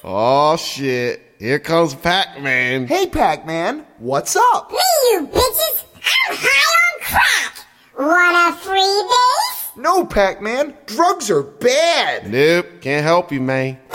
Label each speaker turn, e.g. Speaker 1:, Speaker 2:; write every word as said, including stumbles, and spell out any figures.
Speaker 1: Oh, shit. Here comes Pac-Man.
Speaker 2: Hey, Pac-Man, what's up?
Speaker 3: Me, you bitches! I'm high on crack! Want a freebie?
Speaker 2: No, Pac-Man, drugs are bad.
Speaker 1: Nope, can't help you, man.